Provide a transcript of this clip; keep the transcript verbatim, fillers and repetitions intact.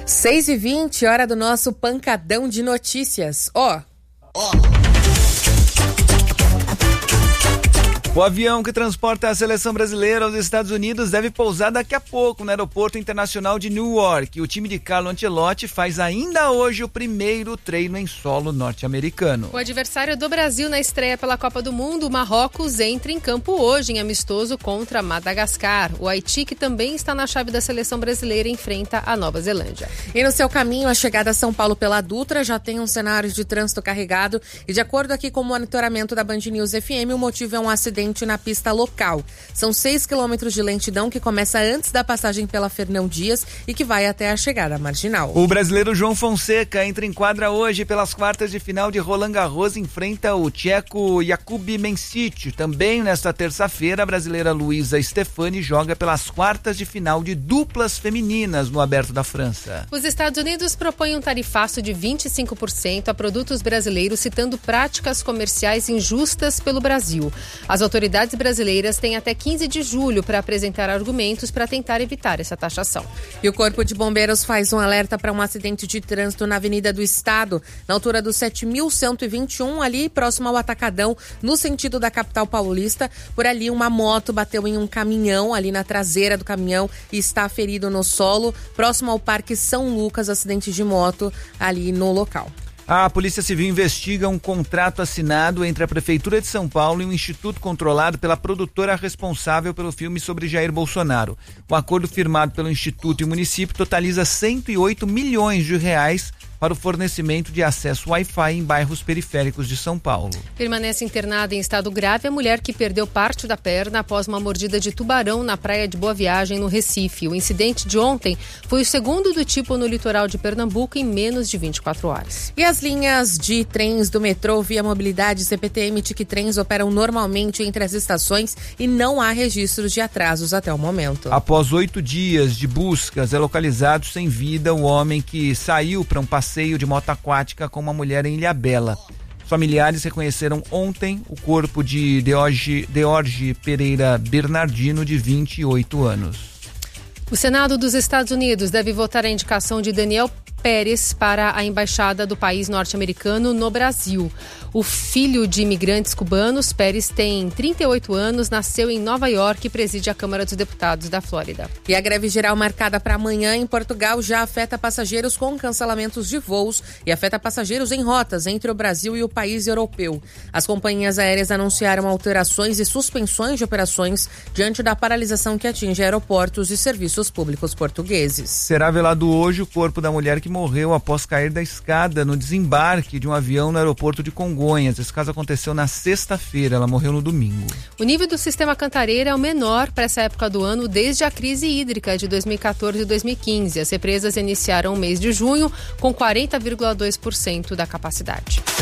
seis e vinte, hora do nosso pancadão de notícias. Ó. Ó. O avião que transporta a seleção brasileira aos Estados Unidos deve pousar daqui a pouco no Aeroporto Internacional de Newark. O time de Carlo Ancelotti faz ainda hoje o primeiro treino em solo norte-americano. O adversário do Brasil na estreia pela Copa do Mundo, o Marrocos, entra em campo hoje em amistoso contra Madagascar. O Haiti, que também está na chave da seleção brasileira, enfrenta a Nova Zelândia. E no seu caminho, a chegada a São Paulo pela Dutra já tem um cenário de trânsito carregado e, de acordo aqui com o monitoramento da Band News F M, o motivo é um acidente na pista local. São seis quilômetros de lentidão que começa antes da passagem pela Fernão Dias e que vai até a chegada marginal. O brasileiro João Fonseca entra em quadra hoje pelas quartas de final de Roland Garros, enfrenta o tcheco Jakub Mensício. Também nesta terça-feira, a brasileira Luísa Stefani joga pelas quartas de final de duplas femininas no Aberto da França. Os Estados Unidos propõem um tarifaço de vinte e cinco por cento a produtos brasileiros, citando práticas comerciais injustas pelo Brasil. As autoridades brasileiras têm até quinze de julho para apresentar argumentos para tentar evitar essa taxação. E o Corpo de Bombeiros faz um alerta para um acidente de trânsito na Avenida do Estado, na altura do sete mil cento e vinte e um, ali próximo ao Atacadão, no sentido da capital paulista. Por ali, uma moto bateu em um caminhão, ali na traseira do caminhão, e está ferido no solo, próximo ao Parque São Lucas, acidente de moto ali no local. A Polícia Civil investiga um contrato assinado entre a Prefeitura de São Paulo e um instituto controlado pela produtora responsável pelo filme sobre Jair Bolsonaro. O acordo firmado pelo instituto e o município totaliza cento e oito milhões de reais para o fornecimento de acesso Wi-Fi em bairros periféricos de São Paulo. Permanece internada em estado grave a mulher que perdeu parte da perna após uma mordida de tubarão na praia de Boa Viagem, no Recife. O incidente de ontem foi o segundo do tipo no litoral de Pernambuco em menos de vinte e quatro horas. E as linhas de trens do metrô Via Mobilidade C P T emite que trens operam normalmente entre as estações e não há registros de atrasos até o momento. Após oito dias de buscas, é localizado sem vida o homem que saiu para um passeio de moto aquática com uma mulher em Ilhabela. Os familiares reconheceram ontem o corpo de Deorge, Deorge Pereira Bernardino, de vinte e oito anos. O Senado dos Estados Unidos deve votar a indicação de Daniel Pérez para a embaixada do país norte-americano no Brasil. O filho de imigrantes cubanos, Pérez tem trinta e oito anos, nasceu em Nova York e preside a Câmara dos Deputados da Flórida. E a greve geral marcada para amanhã em Portugal já afeta passageiros com cancelamentos de voos e afeta passageiros em rotas entre o Brasil e o país europeu. As companhias aéreas anunciaram alterações e suspensões de operações diante da paralisação que atinge aeroportos e serviços públicos portugueses. Será velado hoje o corpo da mulher que morreu após cair da escada no desembarque de um avião no aeroporto de Congonhas. Esse caso aconteceu na sexta-feira, ela morreu no domingo. O nível do sistema Cantareira é o menor para essa época do ano desde a crise hídrica de dois mil e quatorze e dois mil e quinze. As represas iniciaram o mês de junho com quarenta vírgula dois por cento da capacidade.